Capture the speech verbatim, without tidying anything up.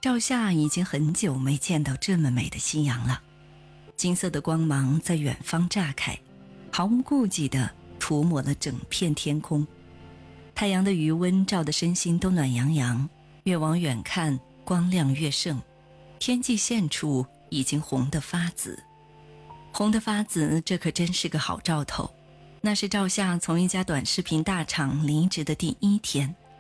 赵夏已经很久没见到这么美的夕阳了，金色的光芒在远方炸开，毫无顾忌地涂抹了整片天空。太阳的余温照得身心都暖洋洋，越往远看光亮越盛，天际线处已经红得发紫。红得发紫，这可真是个好兆头。那是赵夏从一家短视频大厂离职的第一天，